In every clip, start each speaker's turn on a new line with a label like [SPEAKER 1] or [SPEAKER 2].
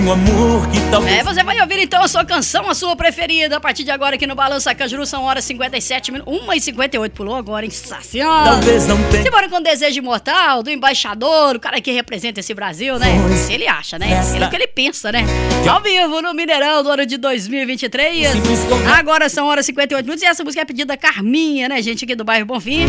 [SPEAKER 1] Um amor que talvez...
[SPEAKER 2] Você vai ouvir então a sua canção, a sua preferida. A partir de agora aqui no Balança Cajuru são horas 57 minutos. 1h58 pulou agora, hein? Sensacional.
[SPEAKER 1] Talvez não tenha.
[SPEAKER 2] Simbora com o desejo imortal do embaixador, o cara que representa esse Brasil, né? Se ele acha, né? É o que ele pensa, né? Ao vivo no Mineirão do ano de 2023. Agora são horas 58 minutos e essa música é pedida da Carminha, né, gente, aqui do bairro Bonfim.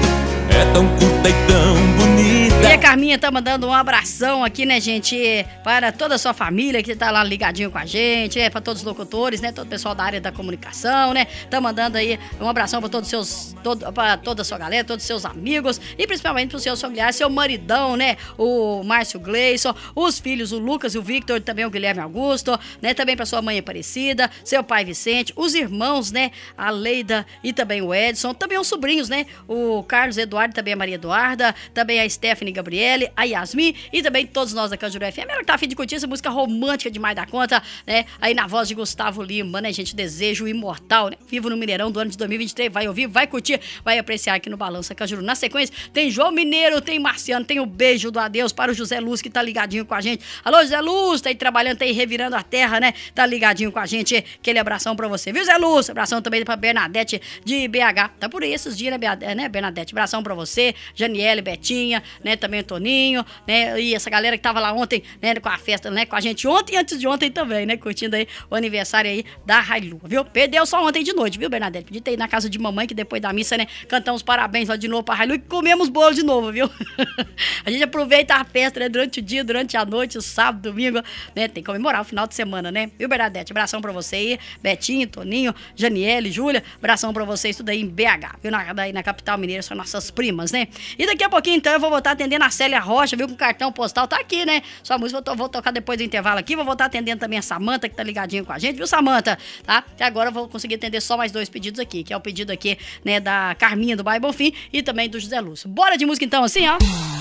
[SPEAKER 1] É tão curta e tão bonita.
[SPEAKER 2] E a Carminha tá mandando um abração aqui, né, gente, para toda a sua família que tá lá ligadinho com a gente, para todos os locutores, né, todo o pessoal da área da comunicação, né, tá mandando aí um abração para todos os seus, para toda a sua galera, todos os seus amigos e principalmente pros seus familiares, seu maridão, né, o Márcio Gleison, os filhos, o Lucas e o Victor, também o Guilherme Augusto, né, também para sua mãe Aparecida, seu pai Vicente, os irmãos, né, a Leida e também o Edson, também os sobrinhos, né, o Carlos Eduardo, também a Maria Eduarda, também a Stephanie Gabriele, a Yasmin e também todos nós da Cajuru FM. Ela que tá a fim de curtir essa música romântica demais da conta, né? Aí na voz de Gustavo Lima, né, gente? Desejo imortal, né? Vivo no Mineirão do ano de 2023. Vai ouvir, vai curtir, vai apreciar aqui no Balança Cajuru. Na sequência, tem João Mineiro, tem Marciano, tem o beijo do adeus para o José Luz, que tá ligadinho com a gente. Alô, José Luz, tá aí trabalhando, tá aí revirando a terra, né? Tá ligadinho com a gente. Aquele abração pra você, viu, José Luz? Abração também pra Bernadette de BH. Tá por aí esses dias, né, Bernadette? Abração pra você, Janiele, Betinha, né, também o Toninho, né, e essa galera que tava lá ontem, né, com a festa, né, com a gente ontem e antes de ontem também, né, curtindo aí o aniversário aí da Railu, viu? Perdeu só ontem de noite, viu, Bernadette? Podia ter ido na casa de mamãe, que depois da missa, né, cantamos parabéns lá de novo pra Railu e comemos bolo de novo, viu? A gente aproveita a festa, né, durante o dia, durante a noite, o sábado, domingo, né, tem que comemorar o final de semana, né? Viu, Bernadette? Abração pra você aí, Betinho, Toninho, Janiele, Júlia, abração pra vocês, tudo aí em BH, viu? Daí na capital mineira, são nossas primas, né? E daqui a pouquinho, então, eu vou voltar atendendo a Célia Rocha, viu? Com o cartão postal, tá aqui, né? Sua música eu vou tocar depois do intervalo aqui, vou voltar atendendo também a Samanta, que tá ligadinho com a gente, viu, Samanta? Tá? Até agora eu vou conseguir atender só mais 2 pedidos aqui, que é o pedido aqui, né, da Carminha do Bairro Bonfim e também do José Lúcio. Bora de música então, assim, ó.